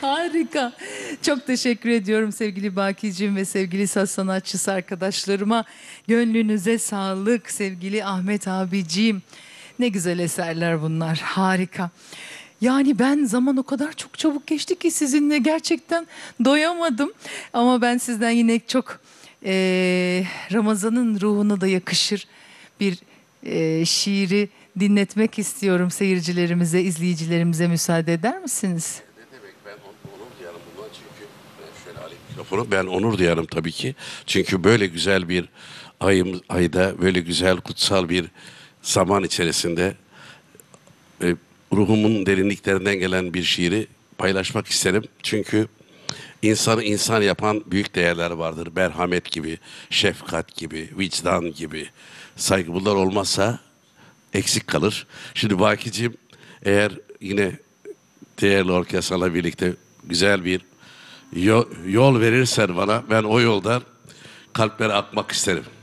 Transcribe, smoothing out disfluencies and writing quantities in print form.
Harika. Çok teşekkür ediyorum sevgili Bakicim ve sevgili saz sanatçısı arkadaşlarıma. Gönlünüze sağlık sevgili Ahmet abicim. Ne güzel eserler bunlar. Harika. Yani ben zaman o kadar çok çabuk geçti ki sizinle gerçekten doyamadım. Ama ben sizden yine çok Ramazan'ın ruhuna da yakışır bir şiiri dinletmek istiyorum seyircilerimize, izleyicilerimize müsaade eder misiniz? Ne demek, ben onur duyarım bundan çünkü şöyle alayım mikrofonu, ben onur duyarım tabii ki. Çünkü böyle güzel bir ayda böyle güzel kutsal bir zaman içerisinde e, ruhumun derinliklerinden gelen bir şiiri paylaşmak isterim. Çünkü insanı insan yapan büyük değerler vardır. Merhamet gibi, şefkat gibi, vicdan gibi. Saygı, bunlar olmazsa eksik kalır. Şimdi Bakiciğim, eğer yine değerli orkestrayla birlikte güzel bir yol verirsen bana, ben o yoldan kalplere akmak isterim.